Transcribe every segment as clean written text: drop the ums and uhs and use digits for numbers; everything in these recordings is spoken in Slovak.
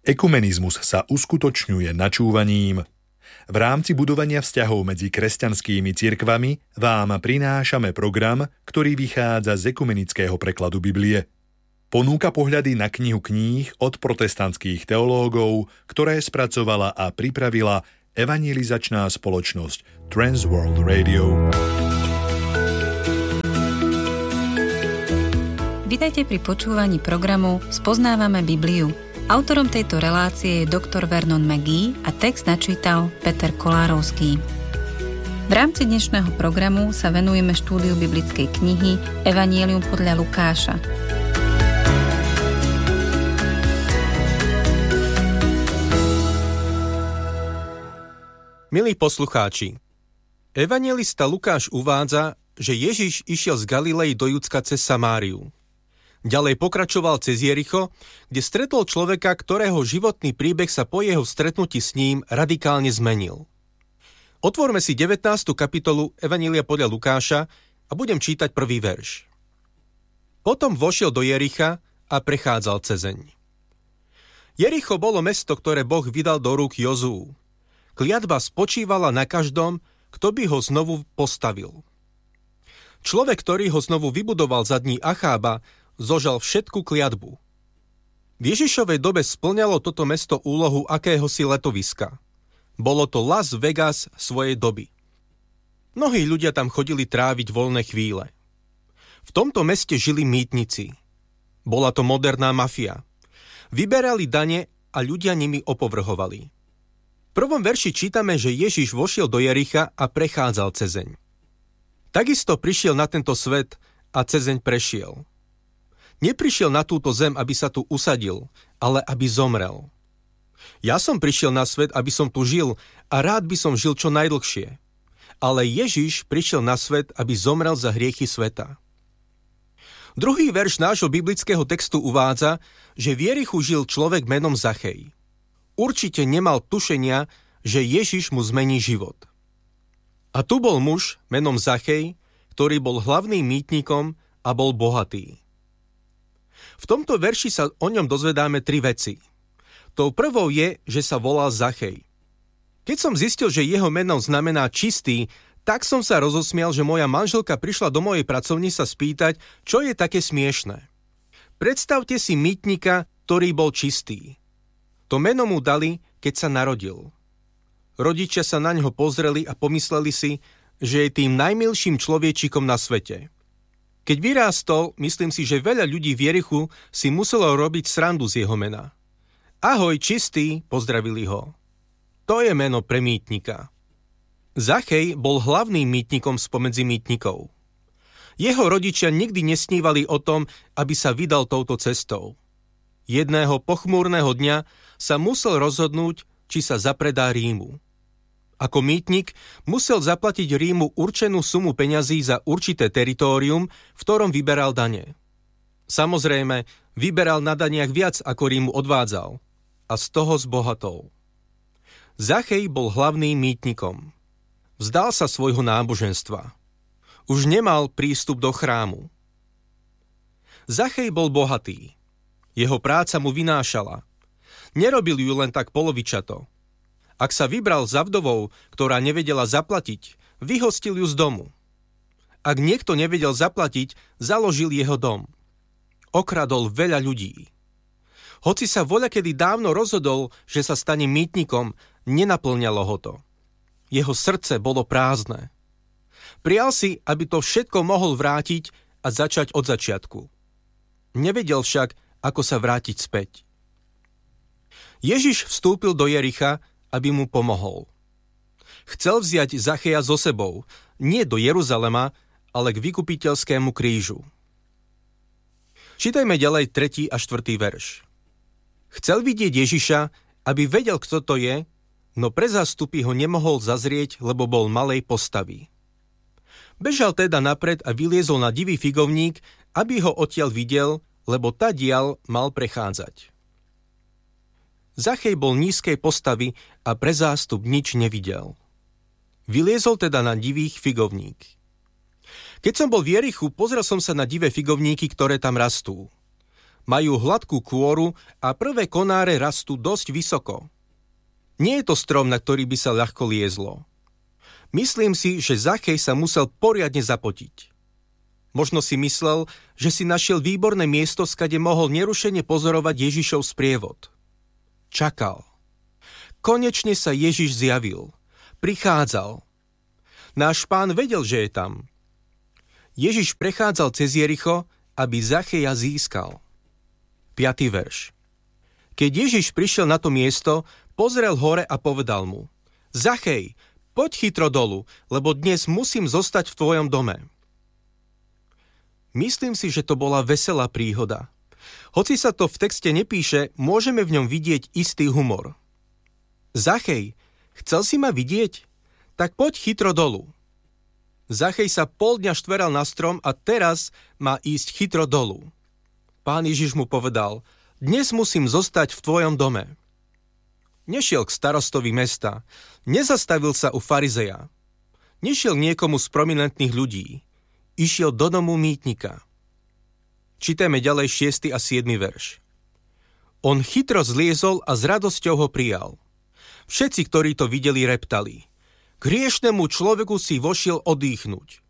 Ekumenizmus sa uskutočňuje načúvaním. V rámci budovania vzťahov medzi kresťanskými cirkvami vám prinášame program, ktorý vychádza z ekumenického prekladu Biblie. Ponúka pohľady na knihu kníh od protestantských teológov, ktoré spracovala a pripravila evangelizačná spoločnosť Transworld Radio. Vitajte pri počúvaní programu Spoznávame Bibliu. Autorom tejto relácie je doktor Vernon McGee a text načítal Peter Kolárovský. V rámci dnešného programu sa venujeme štúdiu biblickej knihy Evangelium podľa Lukáša. Milí poslucháči, evanjelista Lukáš uvádza, že Ježiš išiel z Galilei do Judska cez Samáriu. Ďalej pokračoval cez Jericho, kde stretol človeka, ktorého životný príbeh sa po jeho stretnutí s ním radikálne zmenil. Otvorme si 19. kapitolu Evanjelia podľa Lukáša a budem čítať prvý verš. Potom vošiel do Jericha a prechádzal cezeň. Jericho bolo mesto, ktoré Boh vydal do rúk Jozuu. Kliatba spočívala na každom, kto by ho znovu postavil. Človek, ktorý ho znovu vybudoval za dní Achába, zožal všetku kliatbu. V Ježišovej dobe spĺňalo toto mesto úlohu akéhosi letoviska. Bolo to Las Vegas svojej doby. Mnohí ľudia tam chodili tráviť voľné chvíle. V tomto meste žili mýtnici. Bola to moderná mafia. Vyberali dane a ľudia nimi opovrhovali. V prvom verši čítame, že Ježiš vošiel do Jericha a prechádzal cezeň. Takisto prišiel na tento svet a cezeň prešiel. Neprišiel na túto zem, aby sa tu usadil, ale aby zomrel. Ja som prišiel na svet, aby som tu žil a rád by som žil čo najdlhšie. Ale Ježiš prišiel na svet, aby zomrel za hriechy sveta. Druhý verš nášho biblického textu uvádza, že v Jerichu žil človek menom Zachej. Určite nemal tušenia, že Ježiš mu zmení život. A tu bol muž menom Zachej, ktorý bol hlavným mýtnikom a bol bohatý. V tomto verši sa o ňom dozvedáme tri veci. Tou prvou je, že sa volal Zachej. Keď som zistil, že jeho meno znamená čistý, tak som sa rozosmial, že moja manželka prišla do mojej pracovni sa spýtať, čo je také smiešné. Predstavte si mýtnika, ktorý bol čistý. To meno mu dali, keď sa narodil. Rodičia sa na ňo pozreli a pomysleli si, že je tým najmilším človečikom na svete. Keď vyrástol, myslím si, že veľa ľudí v Jerichu si muselo robiť srandu z jeho mena. Ahoj, čistý, pozdravili ho. To je meno pre mýtnika. Zachej bol hlavným mýtnikom spomedzi mýtnikov. Jeho rodičia nikdy nesnívali o tom, aby sa vydal touto cestou. Jedného pochmúrneho dňa sa musel rozhodnúť, či sa zapredá Rímu. Ako mýtnik musel zaplatiť Rímu určenú sumu peňazí za určité teritórium, v ktorom vyberal dane. Samozrejme, vyberal na daniach viac, ako Rímu odvádzal. A z toho zbohatol. Zachej bol hlavným mýtnikom. Vzdal sa svojho náboženstva. Už nemal prístup do chrámu. Zachej bol bohatý. Jeho práca mu vynášala. Nerobil ju len tak polovičato. Ak sa vybral za vdovou, ktorá nevedela zaplatiť, vyhostil ju z domu. Ak niekto nevedel zaplatiť, založil jeho dom. Okradol veľa ľudí. Hoci sa voľakedy dávno rozhodol, že sa stane mýtnikom, nenaplňalo ho to. Jeho srdce bolo prázdne. Prial si, aby to všetko mohol vrátiť a začať od začiatku. Nevedel však, ako sa vrátiť späť. Ježiš vstúpil do Jericha, aby mu pomohol. Chcel vziať Zacheja so sebou, nie do Jeruzalema, ale k vykupiteľskému krížu. Čítajme ďalej 3. a 4. verš. Chcel vidieť Ježiša, aby vedel, kto to je, no pre zástupy ho nemohol zazrieť, lebo bol malej postavy. Bežal teda napred a vyliezol na divý figovník, aby ho odtiaľ videl, lebo tadiaľ mal prechádzať. Zachej bol nízkej postavy a pre zástup nič nevidel. Vyliezol teda na divý figovník. Keď som bol v Jerichu, pozrel som sa na divé figovníky, ktoré tam rastú. Majú hladkú kôru a prvé konáre rastú dosť vysoko. Nie je to strom, na ktorý by sa ľahko liezlo. Myslím si, že Zachej sa musel poriadne zapotiť. Možno si myslel, že si našiel výborné miesto, skade mohol nerušene pozorovať Ježišov sprievod. Čakal. Konečne sa Ježiš zjavil. Prichádzal. Náš Pán vedel, že je tam. Ježiš prechádzal cez Jericho, aby Zacheja získal. 5. verš. Keď Ježiš prišiel na to miesto, pozrel hore a povedal mu: Zachej, poď chytro dolu, lebo dnes musím zostať v tvojom dome. Myslím si, že to bola veselá príhoda. Hoci sa to v texte nepíše, môžeme v ňom vidieť istý humor. Zachej, chcel si ma vidieť? Tak poď chytro dolu. Zachej sa pol dňa štveral na strom a teraz má ísť chytro dolu. Pán Ježiš mu povedal: dnes musím zostať v tvojom dome. Nešiel k starostovi mesta, nezastavil sa u farizeja, nešiel niekomu z prominentných ľudí, išiel do domu mýtnika. Čítame ďalej 6. a 7. verš. On chytro zliezol a s radosťou ho prijal. Všetci, ktorí to videli, reptali: k hriešnemu človeku si vošiel odýchnuť.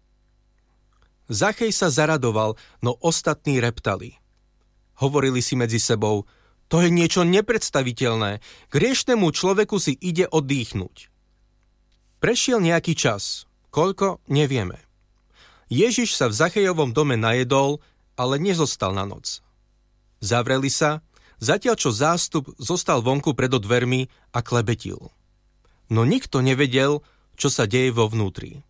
Zachej sa zaradoval, no ostatní reptali. Hovorili si medzi sebou: to je niečo nepredstaviteľné, k hriešnemu človeku si ide odýchnuť. Prešiel nejaký čas, koľko nevieme. Ježiš sa v Zachejovom dome najedol, ale nezostal na noc. Zavreli sa, zatiaľ čo zástup zostal vonku pred dvermi a klebetil. No nikto nevedel, čo sa deje vo vnútri.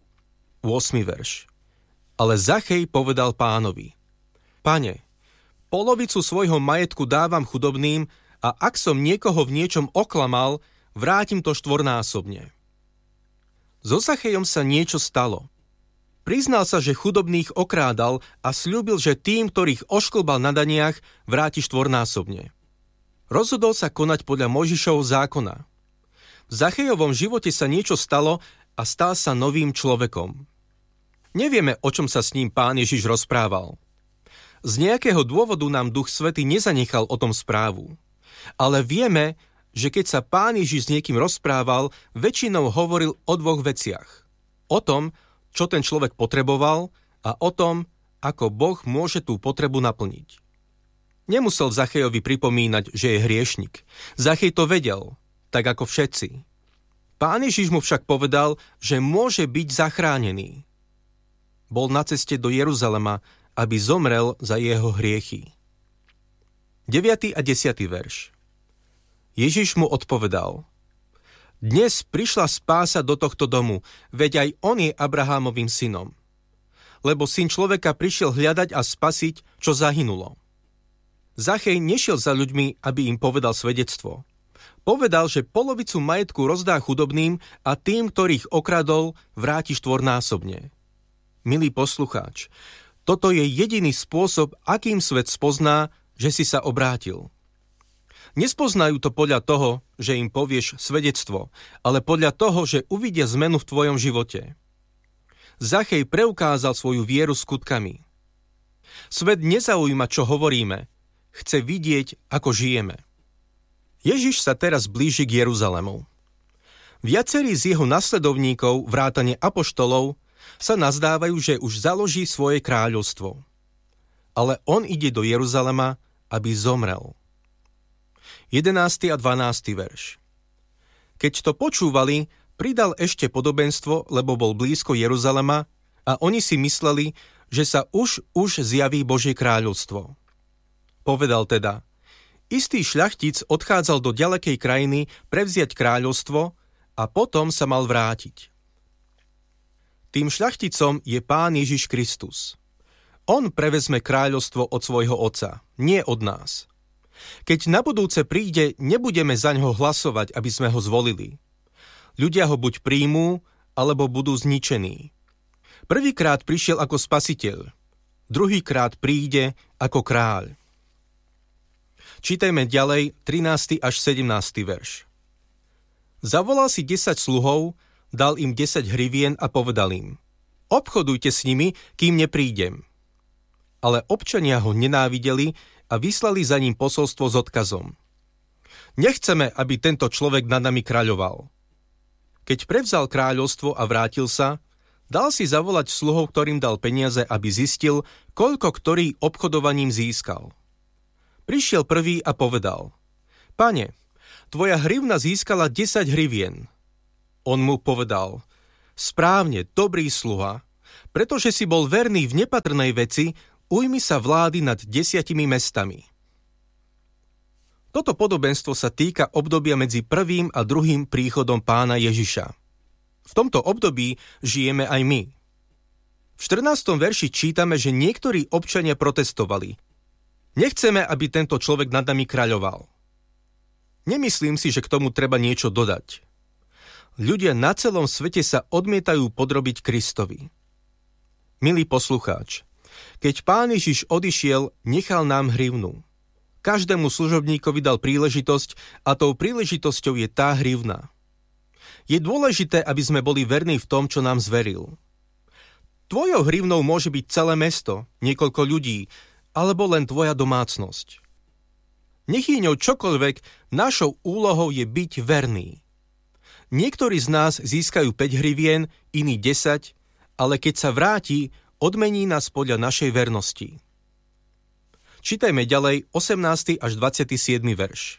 8. verš. Ale Zachej povedal Pánovi: Pane, polovicu svojho majetku dávam chudobným a ak som niekoho v niečom oklamal, vrátim to štvornásobne. So Zachejom sa niečo stalo. Priznal sa, že chudobných okrádal a sľúbil, že tým, ktorých ošklbal na daniach, vráti štvornásobne. Rozhodol sa konať podľa Mojžišovho zákona. V Zachejovom živote sa niečo stalo a stal sa novým človekom. Nevieme, o čom sa s ním Pán Ježiš rozprával. Z nejakého dôvodu nám Duch Svätý nezanechal o tom správu. Ale vieme, že keď sa Pán Ježiš s niekým rozprával, väčšinou hovoril o dvoch veciach. O tom, čo ten človek potreboval, a o tom, ako Boh môže tú potrebu naplniť. Nemusel Zachejovi pripomínať, že je hriešnik. Zachej to vedel, tak ako všetci. Pán Ježiš mu však povedal, že môže byť zachránený. Bol na ceste do Jeruzalema, aby zomrel za jeho hriechy. 9. a 10. verš. Ježiš mu odpovedal: Dnes prišla spása do tohto domu, veď aj on je Abrahámovým synom. Lebo syn človeka prišiel hľadať a spasiť, čo zahynulo. Zachej nešiel za ľuďmi, aby im povedal svedectvo. Povedal, že polovicu majetku rozdá chudobným a tým, ktorých okradol, vráti štvornásobne. Milý poslucháč, toto je jediný spôsob, akým svet spozná, že si sa obrátil. Nespoznajú to podľa toho, že im povieš svedectvo, ale podľa toho, že uvidia zmenu v tvojom živote. Zachej preukázal svoju vieru skutkami. Svet nezaujíma, čo hovoríme, chce vidieť, ako žijeme. Ježiš sa teraz blíži k Jeruzalemu. Viacerí z jeho nasledovníkov, vrátane apoštolov, sa nazdávajú, že už založí svoje kráľovstvo. Ale on ide do Jeruzalema, aby zomrel. 11. a 12. verš. Keď to počúvali, pridal ešte podobenstvo, lebo bol blízko Jeruzalema a oni si mysleli, že sa už zjaví Božie kráľovstvo. Povedal teda: istý šľachtic odchádzal do ďalekej krajiny prevziať kráľovstvo a potom sa mal vrátiť. Tým šľachticom je Pán Ježiš Kristus. On prevezme kráľovstvo od svojho otca, nie od nás. Keď na budúce príde, nebudeme zaňho hlasovať, aby sme ho zvolili. Ľudia ho buď príjmú, alebo budú zničení. Prvýkrát prišiel ako spasiteľ, druhýkrát príde ako kráľ. Čítajme ďalej 13. až 17. verš. Zavolal si 10 sluhov, dal im 10 hrivien a povedal im: obchodujte s nimi, kým neprídem. Ale občania ho nenávideli a vyslali za ním posolstvo s odkazom: Nechceme, aby tento človek nad nami kráľoval. Keď prevzal kráľovstvo a vrátil sa, dal si zavolať sluhov, ktorým dal peniaze, aby zistil, koľko ktorý obchodovaním získal. Prišiel prvý a povedal: Pane, tvoja hrivna získala 10 hrivien. On mu povedal: Správne, dobrý sluha, pretože si bol verný v nepatrnej veci, ujmi sa vlády nad 10 mestami. Toto podobenstvo sa týka obdobia medzi prvým a druhým príchodom Pána Ježiša. V tomto období žijeme aj my. V 14. verši čítame, že niektorí občania protestovali: Nechceme, aby tento človek nad nami kráľoval. Nemyslím si, že k tomu treba niečo dodať. Ľudia na celom svete sa odmietajú podrobiť Kristovi. Milý poslucháč, keď Pán Ježiš odišiel, nechal nám hrivnu. Každému služobníkovi dal príležitosť a tou príležitosťou je tá hrivna. Je dôležité, aby sme boli verní v tom, čo nám zveril. Tvojou hrivnou môže byť celé mesto, niekoľko ľudí, alebo len tvoja domácnosť. Nech je ňou čokoľvek, našou úlohou je byť verný. Niektorí z nás získajú 5 hrivien, iní 10, ale keď sa vráti, odmení nás podľa našej vernosti. Čítajme ďalej 18. až 27. verš.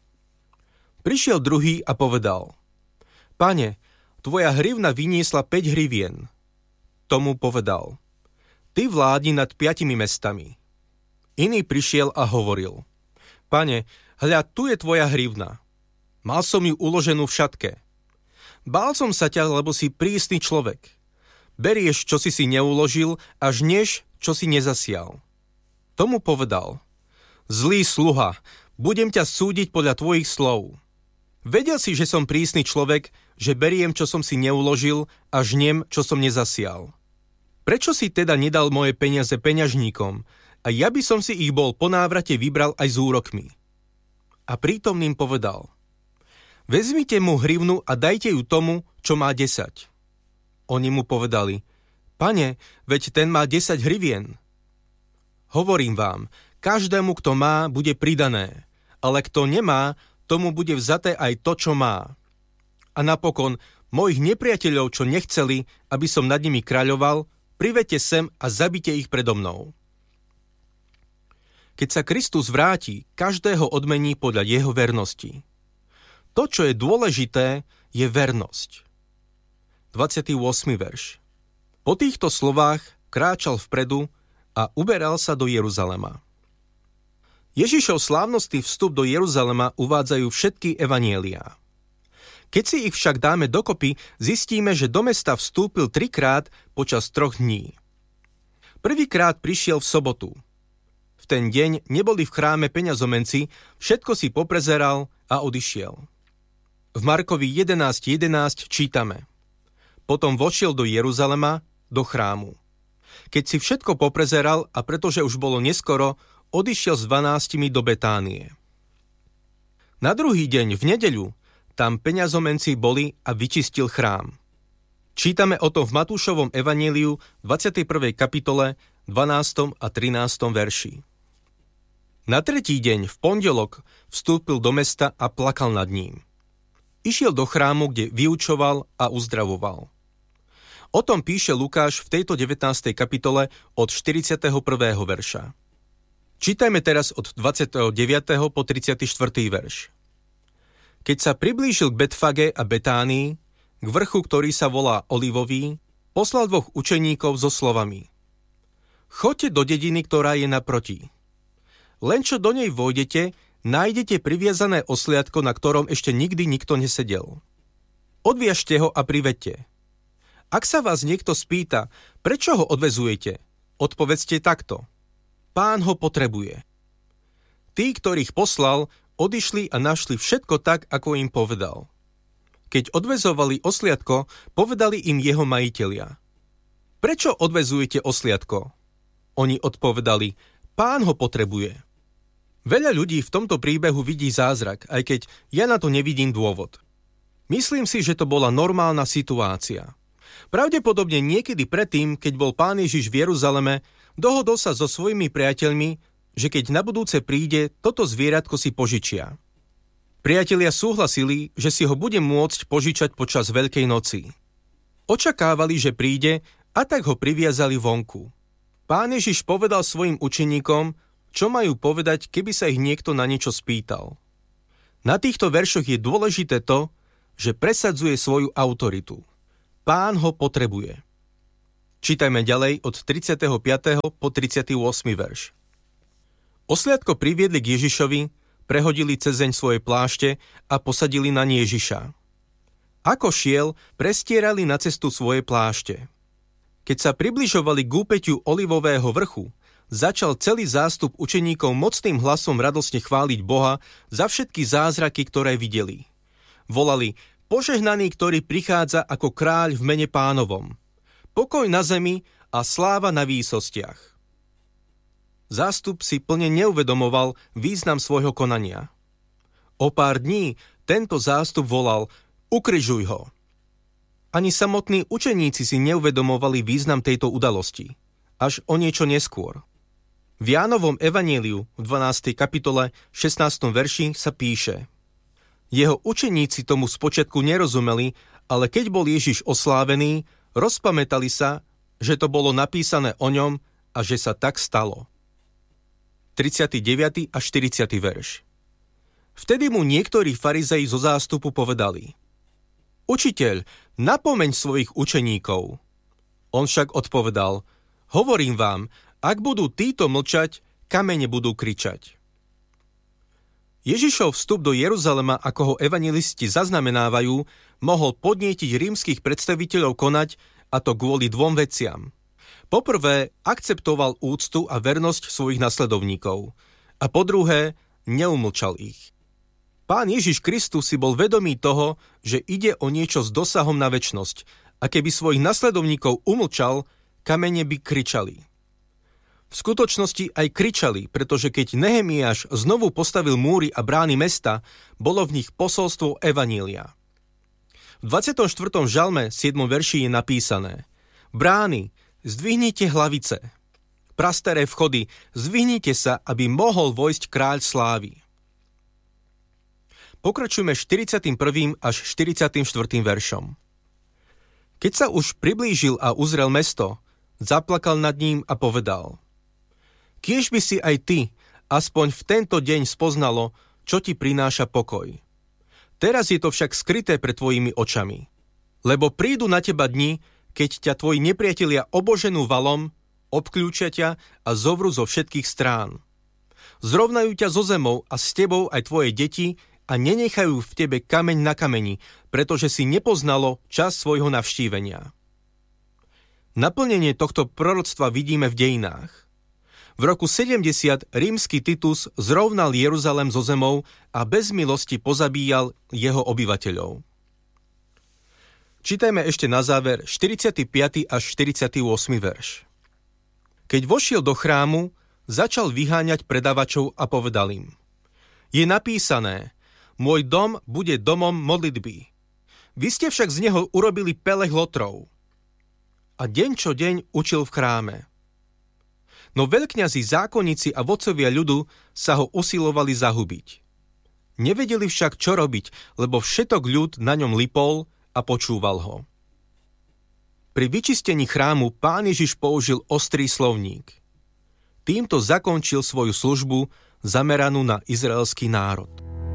Prišiel druhý a povedal: Pane, tvoja hrivna vyniesla 5 hrivien. Tomu povedal: Ty vládni nad 5 mestami. Iný prišiel a hovoril: Pane, hľa, tu je tvoja hrivna. Mal som ju uloženú v šatke. Bál som sa ťa, lebo si prísny človek. Berieš, čo si neuložil, a žneš, čo si nezasial. Tomu povedal: Zlý sluha, budem ťa súdiť podľa tvojich slov. Vedel si, že som prísny človek, že beriem, čo som si neuložil, a žnem, čo som nezasial. Prečo si teda nedal moje peniaze peňažníkom, a ja by som si ich bol po návrate vybral aj s úrokmi? A prítomným povedal: Vezmite mu hrivnu a dajte ju tomu, čo má 10. Oni mu povedali: Pane, veď ten má 10 hrivien. Hovorím vám, každému, kto má, bude pridané, ale kto nemá, tomu bude vzaté aj to, čo má. A napokon, mojich nepriateľov, čo nechceli, aby som nad nimi kráľoval, privedte sem a zabite ich predo mnou. Keď sa Kristus vráti, každého odmení podľa jeho vernosti. To, čo je dôležité, je vernosť. 28. verš. Po týchto slovách kráčal vpredu a uberal sa do Jeruzalema. Ježišov slávnostný vstup do Jeruzalema uvádzajú všetky evanjeliá. Keď si ich však dáme dokopy, zistíme, že do mesta vstúpil 3-krát počas 3 dní. Prvýkrát prišiel v sobotu. V ten deň neboli v chráme peňazomenci, všetko si poprezeral a odišiel. V Markovi 11.11 čítame: Potom vošiel do Jeruzalema, do chrámu. Keď si všetko poprezeral a pretože už bolo neskoro, odišiel s 12 do Betánie. Na druhý deň, v nedeľu, tam peňazomenci boli a vyčistil chrám. Čítame o tom v Matúšovom evanjeliu 21. kapitole 12. a 13. verši. Na tretí deň, v pondelok, vstúpil do mesta a plakal nad ním. Išiel do chrámu, kde vyučoval a uzdravoval. O tom píše Lukáš v tejto 19. kapitole od 41. verša. Čítajme teraz od 29. po 34. verš. Keď sa priblížil k Betfage a Betánii, k vrchu, ktorý sa volá Olivový, poslal 2 učeníkov so slovami: Choďte do dediny, ktorá je naproti. Len čo do nej vojdete, nájdete priviazané osliadko, na ktorom ešte nikdy nikto nesedel. Odviažte ho a privedte. Ak sa vás niekto spýta, prečo ho odvezujete, odpovedzte takto: Pán ho potrebuje. Tí, ktorých poslal, odišli a našli všetko tak, ako im povedal. Keď odvezovali osliadko, povedali im jeho majitelia: Prečo odvezujete osliadko? Oni odpovedali: Pán ho potrebuje. Veľa ľudí v tomto príbehu vidí zázrak, aj keď ja na to nevidím dôvod. Myslím si, že to bola normálna situácia. Pravdepodobne niekedy predtým, keď bol Pán Ježiš v Jeruzaleme, dohodol sa so svojimi priateľmi, že keď na budúce príde, toto zvieratko si požičia. Priatelia súhlasili, že si ho bude môcť požičať počas Veľkej noci. Očakávali, že príde, a tak ho priviazali vonku. Pán Ježiš povedal svojim učeníkom, čo majú povedať, keby sa ich niekto na niečo spýtal. Na týchto veršoch je dôležité to, že presadzuje svoju autoritu. Pán ho potrebuje. Čítajme ďalej od 35. po 38. verš. Osliadko priviedli k Ježišovi, prehodili cezeň svoje plášte a posadili na ne Ježiša. Ako šiel, prestierali na cestu svoje plášte. Keď sa približovali k úpäťu Olivového vrchu, začal celý zástup učeníkov mocným hlasom radosne chváliť Boha za všetky zázraky, ktoré videli. Volali: Požehnaný, ktorý prichádza ako kráľ v mene Pánovom. Pokoj na zemi a sláva na výsostiach. Zástup si plne neuvedomoval význam svojho konania. O pár dní tento zástup volal: Ukrižuj ho. Ani samotní učeníci si neuvedomovali význam tejto udalosti. Až o niečo neskôr. V Jánovom evanjeliu v 12. kapitole 16. verši sa píše: Jeho učeníci tomu spočiatku nerozumeli, ale keď bol Ježiš oslávený, rozpamätali sa, že to bolo napísané o ňom a že sa tak stalo. 39. a 40. verš. Vtedy mu niektorí farizei zo zástupu povedali: Učiteľ, napomeň svojich učeníkov. On však odpovedal: Hovorím vám, ak budú títo mlčať, kamene budú kričať. Ježišov vstup do Jeruzalema, ako ho evanjelisti zaznamenávajú, mohol podnietiť rímskych predstaviteľov konať, a to kvôli dvom veciam. Poprvé, akceptoval úctu a vernosť svojich nasledovníkov. A po druhé, neumlčal ich. Pán Ježiš Kristus si bol vedomý toho, že ide o niečo s dosahom na večnosť, a keby svojich nasledovníkov umlčal, kamene by kričali. V skutočnosti aj kričali, pretože keď Nehemiáš znovu postavil múry a brány mesta, bolo v nich posolstvo evanília. V 24. žalme 7. verši je napísané: Brány, zdvihnite hlavice. Prastaré vchody, zdvihnite sa, aby mohol vojsť kráľ slávy. Pokračujme 41. až 44. veršom. Keď sa už priblížil a uzrel mesto, zaplakal nad ním a povedal: Kiež by si aj ty aspoň v tento deň spoznalo, čo ti prináša pokoj. Teraz je to však skryté pred tvojimi očami. Lebo prídu na teba dni, keď ťa tvoji nepriatelia oboženú valom, obkľúčia ťa a zovrú zo všetkých strán. Zrovnajú ťa zo zemou a s tebou aj tvoje deti a nenechajú v tebe kameň na kameni, pretože si nepoznalo čas svojho navštívenia. Naplnenie tohto proroctva vidíme v dejinách. V roku 70 rímsky Titus zrovnal Jeruzalem so zemou a bez milosti pozabíjal jeho obyvateľov. Čítajme ešte na záver 45. až 48. verš. Keď vošiel do chrámu, začal vyháňať predavačov a povedal im: Je napísané: Môj dom bude domom modlitby. Vy ste však z neho urobili pelech lotrov. A deň čo deň učil v chráme. No veľkňazi, zákonníci a vodcovia ľudu sa ho usilovali zahubiť. Nevedeli však, čo robiť, lebo všetok ľud na ňom lipol a počúval ho. Pri vyčistení chrámu Pán Ježiš použil ostrý slovník. Týmto zakončil svoju službu zameranú na izraelský národ.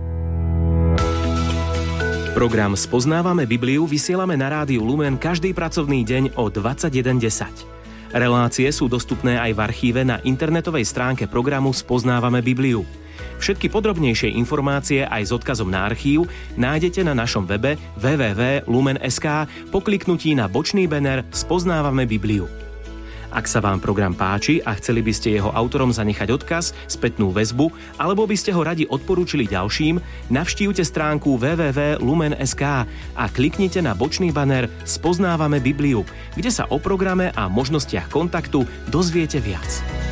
Program Spoznávame Bibliu vysielame na rádiu Lumen každý pracovný deň o 21:10. Relácie sú dostupné aj v archíve na internetovej stránke programu Spoznávame Bibliu. Všetky podrobnejšie informácie aj s odkazom na archív nájdete na našom webe www.lumen.sk po kliknutí na bočný banner Spoznávame Bibliu. Ak sa vám program páči a chceli by ste jeho autorom zanechať odkaz, spätnú väzbu, alebo by ste ho radi odporúčili ďalším, navštívte stránku www.lumen.sk a kliknite na bočný banner Spoznávame Bibliu, kde sa o programe a možnostiach kontaktu dozviete viac.